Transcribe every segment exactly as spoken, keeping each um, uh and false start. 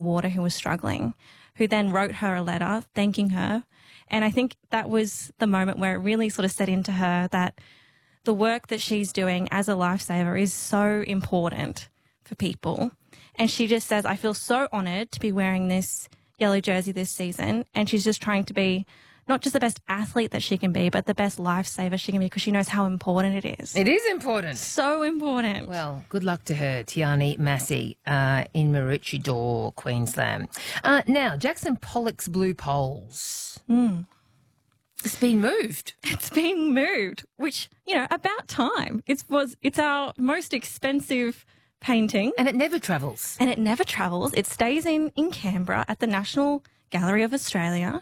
water who was struggling, who then wrote her a letter thanking her. And I think that was the moment where it really sort of set into her that the work that she's doing as a lifesaver is so important for people. And she just says, I feel so honoured to be wearing this yellow jersey this season. And she's just trying to be not just the best athlete that she can be, but the best lifesaver she can be because she knows how important it is. It is important. So important. Well, good luck to her, Tiani Massey, uh, in Maroochydore, Queensland. Uh, now, Jackson Pollock's Blue Poles. Mm. It's been moved. It's been moved, which, you know, about time. It was, it's our most expensive painting. And it never travels. And it never travels. It stays in, in Canberra at the National Gallery of Australia.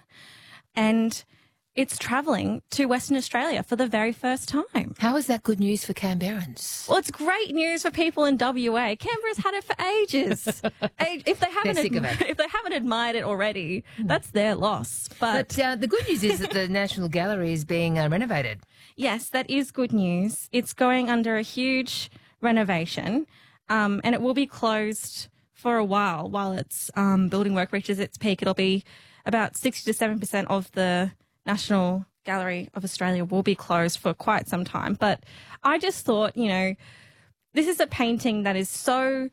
And it's travelling to Western Australia for the very first time. How is that good news for Canberrans? Well, it's great news for people in W A. Canberra's had it for ages. If they haven't, sick of it. if they haven't admired it already, that's their loss. But, But uh, the good news is that the National Gallery is being uh, renovated. yes, that is good news. It's going under a huge renovation, um, and it will be closed for a while while its um, building work reaches its peak. It'll be about sixty to seven percent of the National Gallery of Australia will be closed for quite some time. But I just thought, you know, this is a painting that is so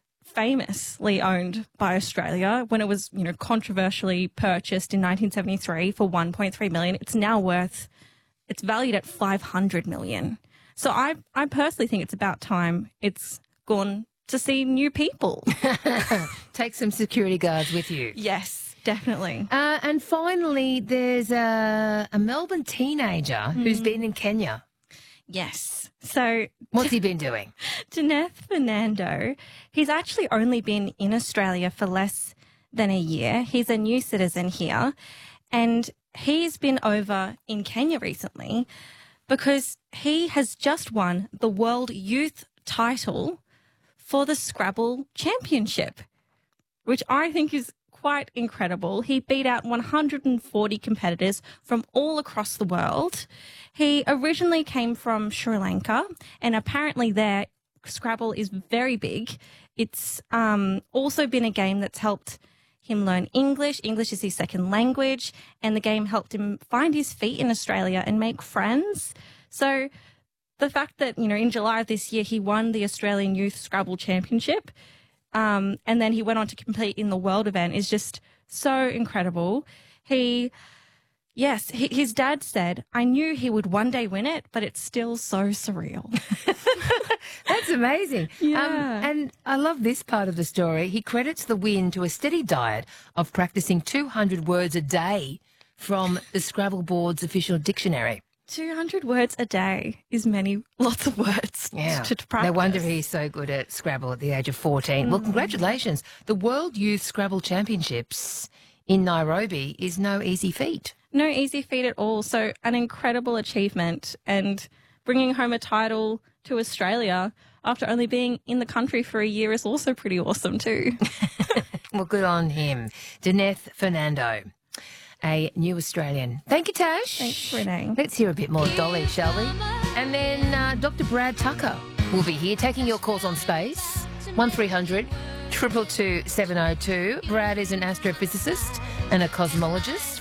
famously owned by Australia. When it was, you know, controversially purchased in nineteen seventy-three for one point three million dollars, it's now worth, it's valued at five hundred million dollars. So I, I personally think it's about time it's gone to see new people. Take some security guards with you. Yes, definitely. Uh, and finally, there's a, a Melbourne teenager mm. who's been in Kenya. Yes. So what's he been doing? Janeth Fernando, he's actually only been in Australia for less than a year. He's a new citizen here, and he's been over in Kenya recently because he has just won the World Youth title for the Scrabble Championship, which I think is quite incredible. He beat out one hundred forty competitors from all across the world. He originally came from Sri Lanka, and apparently there, Scrabble is very big. It's um, also been a game that's helped him learn English. English is his second language, and the game helped him find his feet in Australia and make friends. So the fact that, you know, in July of this year, he won the Australian Youth Scrabble Championship, um, and then he went on to compete in the world event is just so incredible. He, yes, he, his dad said, I knew he would one day win it, but it's still so surreal. That's amazing. Yeah. Um, and I love this part of the story. He credits the win to a steady diet of practicing two hundred words a day from the Scrabble board's official dictionary. two hundred words a day is many, lots of words yeah. to, to practice. No wonder he's so good at Scrabble at the age of fourteen. Mm. Well, congratulations. The World Youth Scrabble Championships in Nairobi is no easy feat. No easy feat at all. So an incredible achievement, and bringing home a title to Australia after only being in the country for a year is also pretty awesome too. Well, good on him. Janeth Fernando, a new Australian. Thank you, Tash. Thanks, Renee. Let's hear a bit more of Dolly, shall we? And then uh, Doctor Brad Tucker will be here taking your calls on space. one three hundred, two two two, seven oh two. Brad is an astrophysicist and a cosmologist